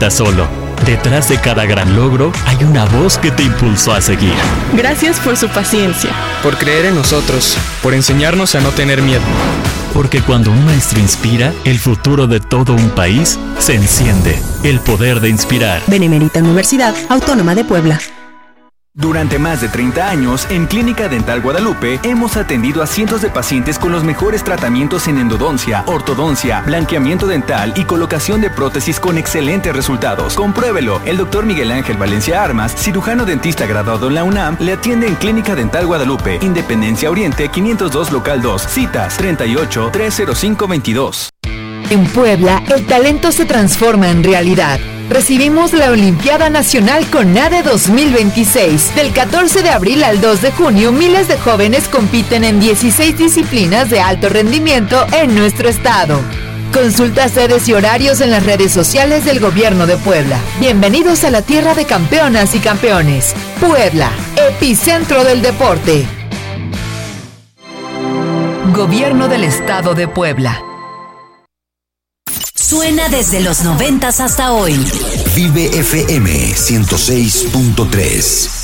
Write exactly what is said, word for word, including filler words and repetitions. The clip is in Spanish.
sientas solo. Detrás de cada gran logro hay una voz que te impulsó a seguir. Gracias por su paciencia. Por creer en nosotros, por enseñarnos a no tener miedo. Porque cuando un maestro inspira, el futuro de todo un país se enciende. El poder de inspirar. Benemérita Universidad Autónoma de Puebla. Durante más de treinta años, en Clínica Dental Guadalupe, hemos atendido a cientos de pacientes con los mejores tratamientos en endodoncia, ortodoncia, blanqueamiento dental y colocación de prótesis con excelentes resultados. Compruébelo. El doctor Miguel Ángel Valencia Armas, cirujano dentista graduado en la UNAM, le atiende en Clínica Dental Guadalupe, Independencia Oriente quinientos dos Local dos. Citas treinta y ocho, trescientos cinco veintidós. En Puebla, el talento se transforma en realidad. Recibimos la Olimpiada Nacional CONADE dos mil veintiséis. Del catorce de abril al dos de junio, miles de jóvenes compiten en dieciséis disciplinas de alto rendimiento en nuestro estado. Consulta sedes y horarios en las redes sociales del Gobierno de Puebla. Bienvenidos a la tierra de campeonas y campeones. Puebla, epicentro del deporte. Gobierno del Estado de Puebla. Suena desde los noventas hasta hoy. Vive F M ciento seis punto tres.